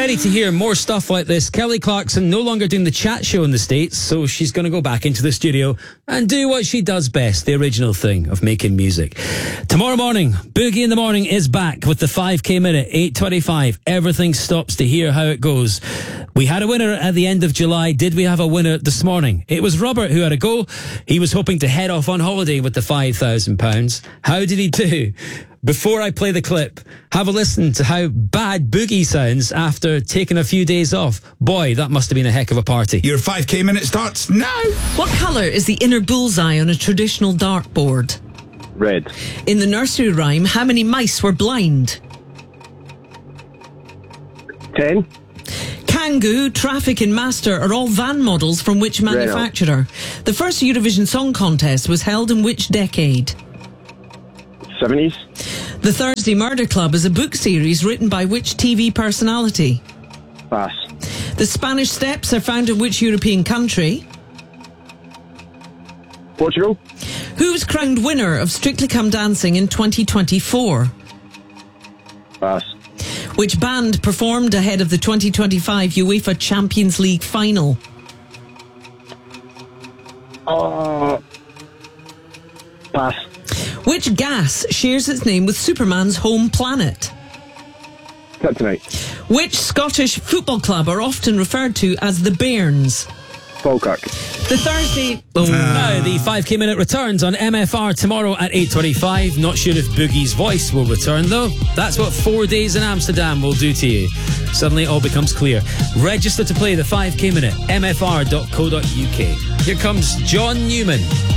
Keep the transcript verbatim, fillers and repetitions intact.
ready to hear more stuff like this. Kelly Clarkson no longer doing the chat show in the States, so she's going to go back into the studio and do what she does best, the original thing of making music. Tomorrow morning, Boogie in the Morning is back with the five K Minute, eight twenty-five. Everything stops to hear how it goes. We had a winner at the end of July. Did we have a winner this morning? It was Robert who had a go. He was hoping to head off on holiday with the five thousand pounds. How did he do? Before I play the clip, have a listen to how bad Boogie sounds after taking a few days off. Boy, that must have been a heck of a party. Your five K Minute starts now. What colour is the inner bullseye on a traditional dartboard? Red. In the nursery rhyme, how many mice were blind? Ten. Kangoo, Traffic and Master are all van models from which manufacturer? The first Eurovision Song Contest was held in which decade? Seventies. The Thursday Murder Club is a book series written by which T V personality? Pass. The Spanish Steps are found in which European country? Portugal. Who was crowned winner of Strictly Come Dancing in twenty twenty-four? Pass. Which band performed ahead of the twenty twenty-five UEFA Champions League final? Uh, pass. Which gas shares its name with Superman's home planet? Kryptonite. Which Scottish football club are often referred to as the Bairns? Falkirk. The Thursday... Oh, now the five K Minute returns on M F R tomorrow at eight twenty-five. Not sure if Boogie's voice will return, though. That's what four days in Amsterdam will do to you. Suddenly it all becomes clear. Register to play the five K Minute, m f r dot co dot u k. Here comes John Newman.